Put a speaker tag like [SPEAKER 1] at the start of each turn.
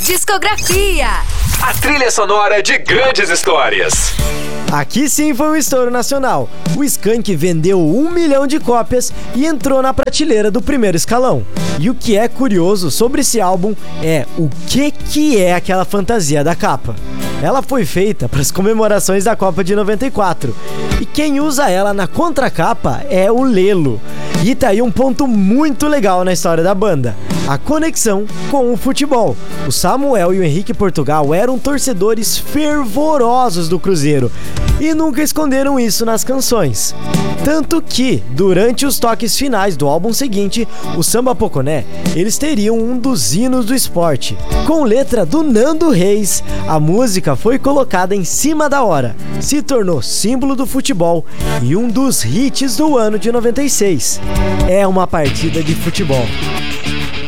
[SPEAKER 1] Discografia.
[SPEAKER 2] A trilha sonora de grandes histórias.
[SPEAKER 3] Aqui sim foi um estouro nacional. O Skank vendeu 1 milhão de cópias e entrou na prateleira do primeiro escalão. E o que é curioso sobre esse álbum é o que é aquela fantasia da capa. Ela foi feita para as comemorações da Copa de 94 e quem usa ela na contracapa é o Lelo. E tá aí um ponto muito legal na história da banda: a conexão com o futebol. O Samuel e o Henrique Portugal eram torcedores fervorosos do Cruzeiro e nunca esconderam isso nas canções. Tanto que, durante os toques finais do álbum seguinte, o Samba Poconé, eles teriam um dos hinos do esporte. Com letra do Nando Reis, a música foi colocada em cima da hora, se tornou símbolo do futebol e um dos hits do ano de 96. É uma partida de futebol.